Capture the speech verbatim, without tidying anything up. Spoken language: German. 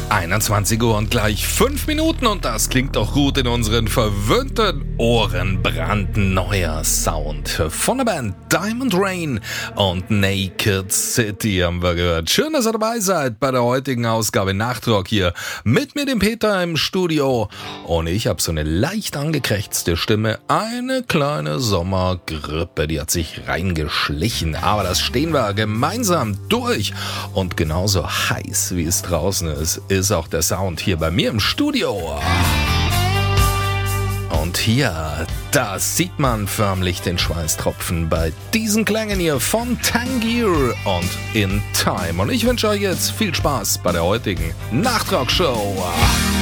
einundzwanzig Uhr und gleich fünf Minuten und das klingt doch gut in unseren verwöhnten Ohren. Brandneuer Sound von der Band Diamond Rain und Naked City haben wir gehört. Schön, dass ihr dabei seid bei der heutigen Ausgabe Nachtrock hier mit mir, dem Peter, im Studio. Und ich habe so eine leicht angekrächzte Stimme, eine kleine Sommergrippe, die hat sich reingeschlichen. Aber das stehen wir gemeinsam durch. Und genauso heiß, wie es draußen ist, ist auch der Sound hier bei mir im Studio. Und hier, da sieht man förmlich den Schweißtropfen bei diesen Klängen hier von Tangier und In Time. Und ich wünsche euch jetzt viel Spaß bei der heutigen Nachtrock-Show.